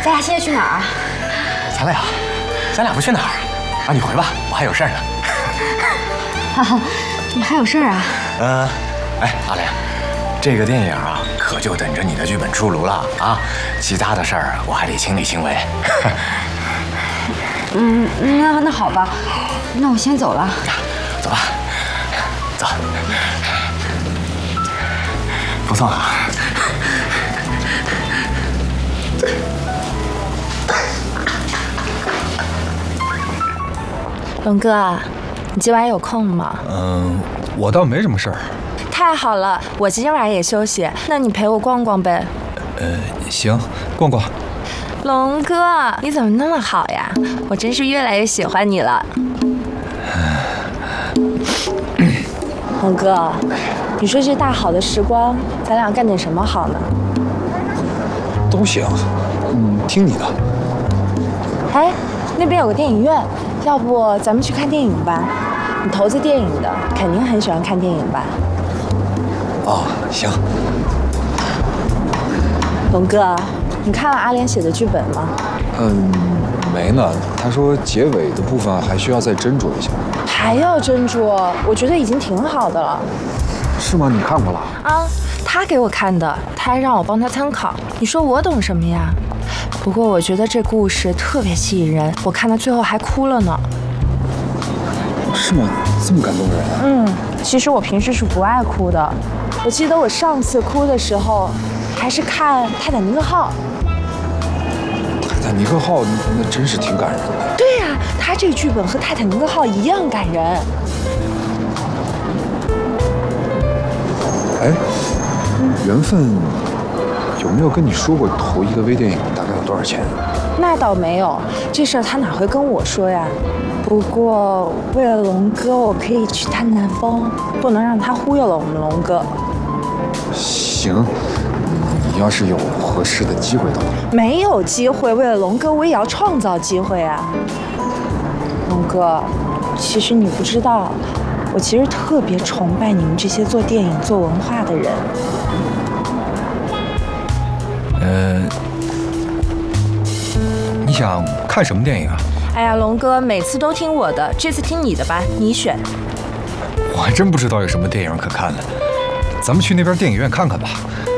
咱俩现在去哪儿啊？ 咱俩不去哪儿啊？你回吧，我还有事儿呢。 你还有事儿啊？ 哎，阿莲，这个电影啊，可就等着你的剧本出炉了啊！其他的事儿我还得亲力亲为。 那好吧，那我先走了。 走吧，走。不错啊。 龙哥，你今晚有空吗？ 我倒没什么事儿。 太好了，我今天晚上也休息，那你陪我逛逛呗。 行，逛逛。 龙哥，你怎么那么好呀？我真是越来越喜欢你了。龙哥，你说这大好的时光，咱俩干点什么好呢？ 都行，听你的。 哎，那边有个电影院，要不咱们去看电影吧？你投资电影的，肯定很喜欢看电影吧？ 哦，行。 龙哥，你看了阿莲写的剧本吗？ 没呢。他说结尾的部分还需要再斟酌一下。 还要斟酌？我觉得已经挺好的了。 是吗？你看过了？ 啊，他给我看的，他还让我帮他参考。你说我懂什么呀？不过我觉得这故事特别吸引人，我看到最后还哭了呢。 是吗？这么感动人啊？ 其实我平时是不爱哭的。我记得我上次哭的时候，还是看《泰坦尼克号》。 泰坦尼克号那真是挺感人的。 对呀，他这个剧本和《泰坦尼克号》一样感人。 哎，缘分有没有跟你说过投一个微电影大概有多少钱？ 那倒没有，这事儿他哪会跟我说呀？不过为了龙哥，我可以去探探风，不能让他忽悠了我们龙哥。 行，你要是有合适的机会的话。 没有机会，为了龙哥，我也要创造机会啊！龙哥，其实你不知道，我其实特别崇拜你们这些做电影、做文化的人。 你想看什么电影啊？ 哎呀，龙哥，每次都听我的，这次听你的吧，你选。 我还真不知道有什么电影可看了，咱们去那边电影院看看吧。